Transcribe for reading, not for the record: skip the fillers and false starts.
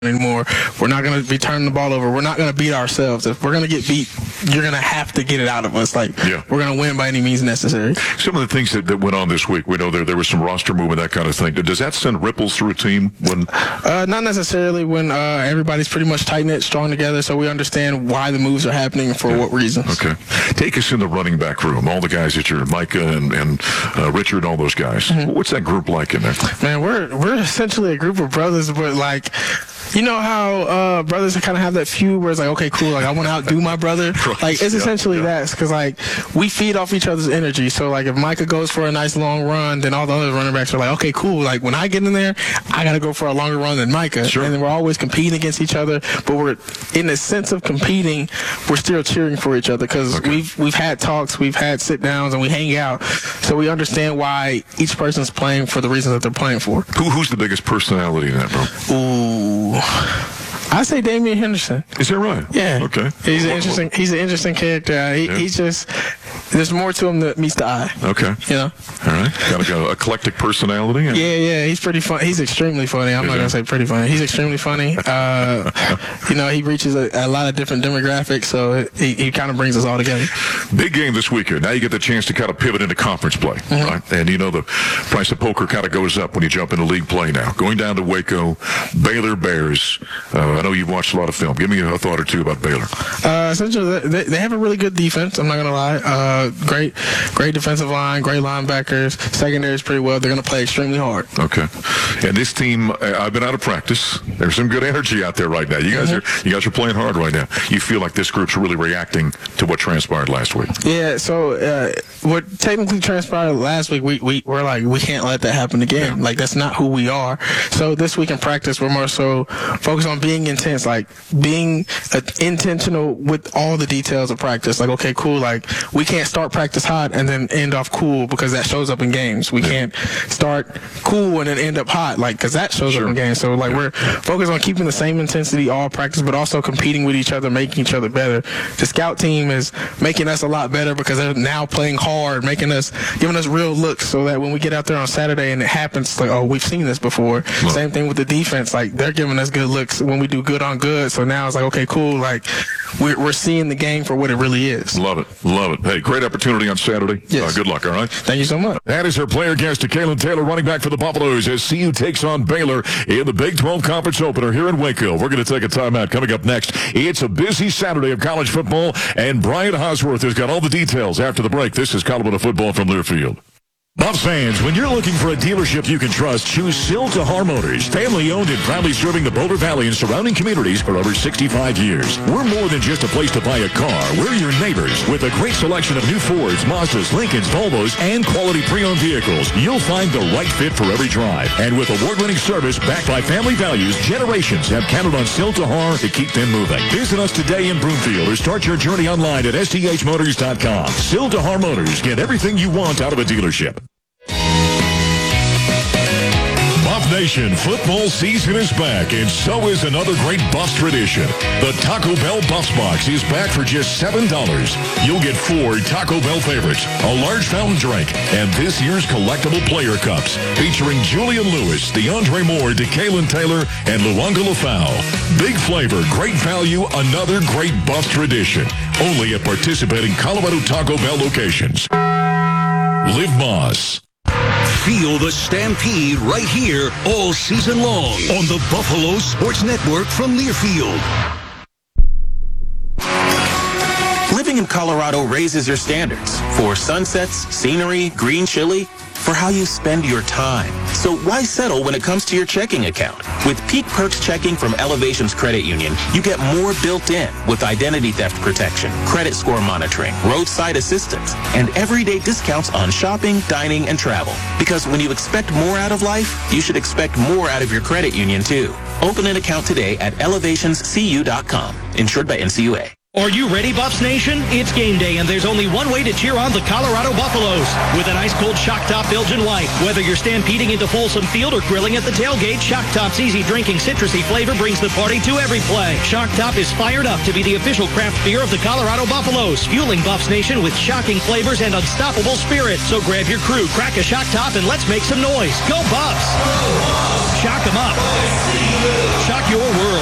anymore. We're not going to be turning the ball over. We're not going to beat ourselves. If we're going to get beat, you're going to have to get it out of us. We're going to win by any means necessary. Some of the things that went on this week, we know there was some roster movement, that kind of thing. Does that send ripples through a team? Not necessarily when everybody's pretty much tight-knit, strong together, so we understand why the moves are happening and for what reasons. Okay. Take us in the running back room, all the guys that you're, Micah and Richard, all those guys. Mm-hmm. What's that group like in there? Man, we're essentially a group of brothers, but you know how brothers kind of have that feud where it's like, okay, cool, I want to outdo my brother. Right. It's essentially that, because we feed off each other's energy. So if Micah goes for a nice long run, then all the other running backs are like, okay, cool. When I get in there, I got to go for a longer run than Micah. Sure. And then we're always competing against each other, but we're in the sense of competing, we're still cheering for each other because we've had talks, we've had sit downs, and we hang out, so we understand why each person's playing for the reasons that they're playing for. Who's the biggest personality in that room? Ooh. I say Damian Henderson. Is that right? Yeah. Okay. He's an interesting character. He's just, there's more to him that meets the eye. Okay. You know? All right. Got an eclectic personality. Yeah. He's pretty fun. He's extremely funny. I'm not going to say pretty funny. He's extremely funny. He reaches a lot of different demographics, so he kind of brings us all together. Big game this weekend. Now you get the chance to kind of pivot into conference play, right? And the price of poker kind of goes up when you jump into league play now. Going down to Waco, Baylor Bears. I know you've watched a lot of film. Give me a thought or two about Baylor. Essentially, they have a really good defense. I'm not going to lie. Great defensive line, great linebackers. Secondary is pretty well. They're going to play extremely hard. Okay. And this team, I've been out of practice. There's some good energy out there right now. You guys are playing hard right now. You feel like this group's really reacting to what transpired last week. Yeah. So what technically transpired last week, we're like, we can't let that happen again. Yeah. That's not who we are. So this week in practice, we're more so focused on being intense, being intentional with all the details of practice. Okay, cool. We can't start practice hot and then end off cool because that shows up in games. We can't start cool and then end up hot, because that shows up in games. So we're focused on keeping the same intensity all practice, but also competing with each other, making each other better. The scout team is making us a lot better because they're now playing hard, giving us real looks, so that when we get out there on Saturday and it happens, we've seen this before. Same thing with the defense. They're giving us good looks when we do good on good. So now it's okay, cool. We're seeing the game for what it really is. Love it. Hey, great opportunity on Saturday. Yes. Good luck, all right? Thank you so much. That is our player guest, Kalen Taylor, running back for the Buffaloes, as CU takes on Baylor in the Big 12 Conference opener here in Waco. We're going to take a timeout. Coming up next, it's a busy Saturday of college football, and Brian Hosworth has got all the details after the break. This is Colorado Football from Learfield. Buffs fans, when you're looking for a dealership you can trust, choose Sil Tahar Motors. Family-owned and proudly serving the Boulder Valley and surrounding communities for over 65 years. We're more than just a place to buy a car. We're your neighbors. With a great selection of new Fords, Mazdas, Lincolns, Volvos, and quality pre-owned vehicles, you'll find the right fit for every drive. And with award-winning service backed by family values, generations have counted on Sil Tahar to keep them moving. Visit us today in Broomfield or start your journey online at sthmotors.com. Sil Tahar Motors. Get everything you want out of a dealership. Buff Nation, football season is back, and so is another great Buffs tradition. The Taco Bell Buffs Box is back for just $7. You'll get 4 Taco Bell favorites, a large fountain drink, and this year's collectible player cups, featuring Julian Lewis, DeAndre Moore, DeKalen Taylor, and Luanga Lafau. Big flavor, great value, another great Buffs tradition. Only at participating Colorado Taco Bell locations. Live Moss. Feel the Stampede right here all season long on the Buffalo Sports Network from Learfield. Living in Colorado raises your standards for sunsets, scenery, green chili, for how you spend your time. So why settle when it comes to your checking account? With Peak Perks checking from Elevations Credit Union, you get more built in with identity theft protection, credit score monitoring, roadside assistance, and everyday discounts on shopping, dining, and travel. Because when you expect more out of life, you should expect more out of your credit union too. Open an account today at elevationscu.com. Insured by NCUA. Are you ready, Buffs Nation? It's game day, and there's only one way to cheer on the Colorado Buffaloes. With an ice-cold Shock Top Belgian White. Whether you're stampeding into Folsom Field or grilling at the tailgate, Shock Top's easy drinking citrusy flavor brings the party to every play. Shock Top is fired up to be the official craft beer of the Colorado Buffaloes, fueling Buffs Nation with shocking flavors and unstoppable spirit. So grab your crew, crack a Shock Top, and let's make some noise. Go Buffs! Shock 'em up. Shock your world.